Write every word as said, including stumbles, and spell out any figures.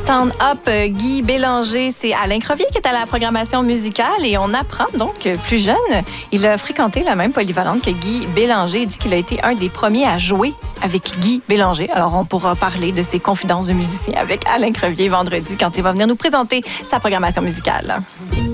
Stand Up, euh, Guy Bélanger, c'est Alain Crevier qui est à la programmation musicale et on apprend donc euh, plus jeune, il a fréquenté la même polyvalente que Guy Bélanger. Il dit qu'il a été un des premiers à jouer avec Guy Bélanger. Alors, on pourra parler de ses confidences de musicien avec Alain Crevier vendredi quand il va venir nous présenter sa programmation musicale.